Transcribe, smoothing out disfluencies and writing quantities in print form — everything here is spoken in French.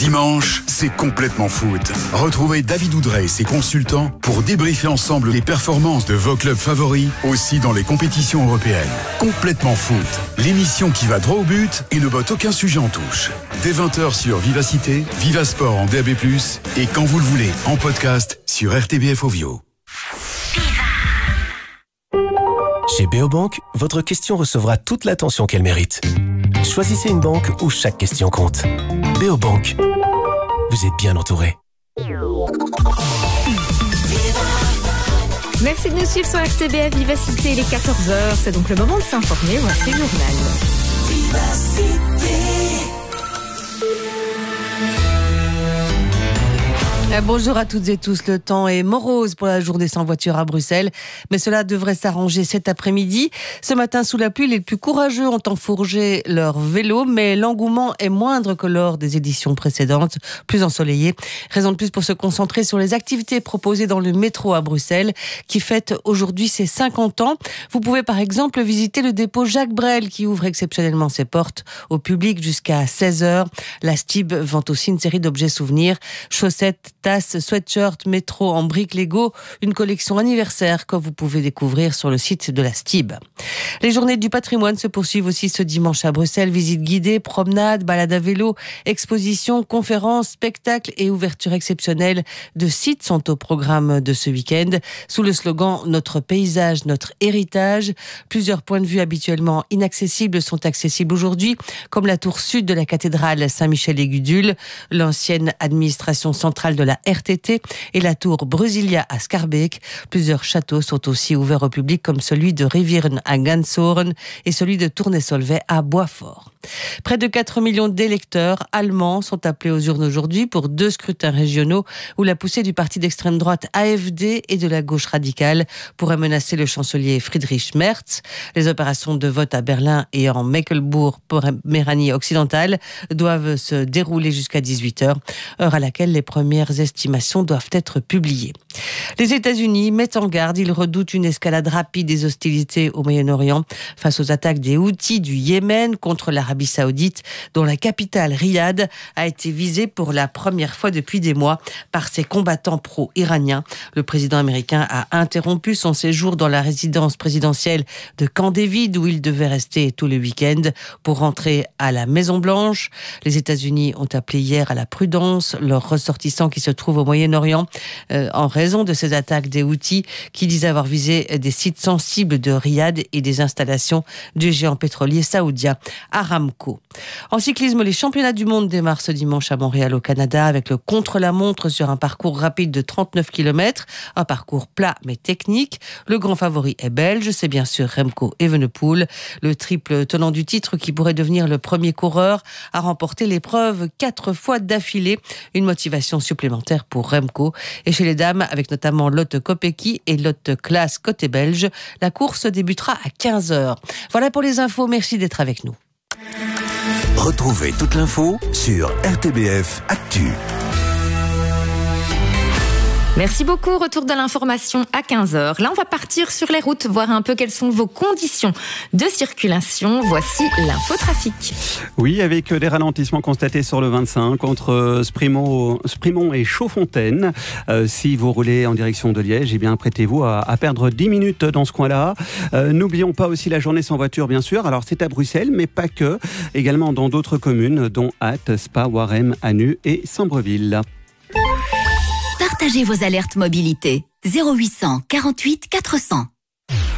Dimanche, c'est complètement foot. Retrouvez David Oudrey et ses consultants pour débriefer ensemble les performances de vos clubs favoris, aussi dans les compétitions européennes. Complètement foot, l'émission qui va droit au but et ne botte aucun sujet en touche. Dès 20h sur Vivacité, Vivasport en DAB+, et quand vous le voulez, en podcast sur RTBF Ovio. Chez Beobank, votre question recevra toute l'attention qu'elle mérite. Choisissez une banque où chaque question compte. Beobank, vous êtes bien entouré. Merci de nous suivre sur RTBF Vivacité, il est 14h, c'est donc le moment de s'informer, voici le journal. Bonjour à toutes et tous, le temps est morose pour la journée sans voiture à Bruxelles, mais cela devrait s'arranger cet après-midi. Ce matin, sous la pluie, les plus courageux ont enfourgé leur vélo, mais l'engouement est moindre que lors des éditions précédentes, plus ensoleillées. Raison de plus pour se concentrer sur les activités proposées dans le métro à Bruxelles, qui fête aujourd'hui ses 50 ans. Vous pouvez par exemple visiter le dépôt Jacques Brel, qui ouvre exceptionnellement ses portes au public jusqu'à 16h. La STIB vend aussi une série d'objets souvenirs, chaussettes, tasses, sweatshirts, métro en briques Lego, une collection anniversaire que vous pouvez découvrir sur le site de la STIB. Les journées du patrimoine se poursuivent aussi ce dimanche à Bruxelles. Visites guidées, promenades, balades à vélo, expositions, conférences, spectacles et ouvertures exceptionnelles de sites sont au programme de ce week-end. Sous le slogan « Notre paysage, notre héritage », plusieurs points de vue habituellement inaccessibles sont accessibles aujourd'hui, comme la tour sud de la cathédrale Saint-Michel-et-Gudule, l'ancienne administration centrale de la RTT et la tour Brasilia à Schaerbeek. Plusieurs châteaux sont aussi ouverts au public comme celui de Rivieren à Ganshoorn et celui de Tournai-Solvay à Boisfort. Près de 4 millions d'électeurs allemands sont appelés aux urnes aujourd'hui pour 2 scrutins régionaux où la poussée du parti d'extrême droite AfD et de la gauche radicale pourrait menacer le chancelier Friedrich Merz. Les opérations de vote à Berlin et en Mecklembourg-Méranie occidentale doivent se dérouler jusqu'à 18h, heure à laquelle les premières estimations doivent être publiées. Les États-Unis mettent en garde, ils redoutent une escalade rapide des hostilités au Moyen-Orient face aux attaques des Houthis du Yémen contre l'Arabie Saoudite, dont la capitale Riyad a été visée pour la première fois depuis des mois par ces combattants pro-iraniens. Le président américain a interrompu son séjour dans la résidence présidentielle de Camp David où il devait rester tout le week-end pour rentrer à la Maison-Blanche. Les États-Unis ont appelé hier à la prudence leurs ressortissants qui se trouvent au Moyen-Orient en raison de ces attaques des Houthis qui disent avoir visé des sites sensibles de Riyad et des installations du géant pétrolier saoudien Aramco. En cyclisme, les championnats du monde démarrent ce dimanche à Montréal au Canada avec le contre-la-montre sur un parcours rapide de 39 km, un parcours plat mais technique. Le grand favori est belge, c'est bien sûr Remco Evenepoel, le triple tenant du titre qui pourrait devenir le premier coureur à remporter l'épreuve 4 fois d'affilée. Une motivation supplémentaire pour Remco. Et chez les dames, avec notamment Lotte Kopecky et Lotte Klaas côté belge, la course débutera à 15h. Voilà pour les infos, merci d'être avec nous. Retrouvez toute l'info sur RTBF Actu. Merci beaucoup. Retour de l'information à 15h. Là, on va partir sur les routes, voir un peu quelles sont vos conditions de circulation. Voici l'infotrafic. Oui, avec des ralentissements constatés sur le 25 entre Sprimont et Chaudfontaine. Si vous roulez en direction de Liège, eh bien, apprêtez-vous à perdre 10 minutes dans ce coin-là. N'oublions pas aussi la journée sans voiture, bien sûr. Alors, c'est à Bruxelles, mais pas que. Également dans d'autres communes, dont Ath, Spa, Warem, Anu et Sambreville. Partagez vos alertes mobilité 0800 48 400.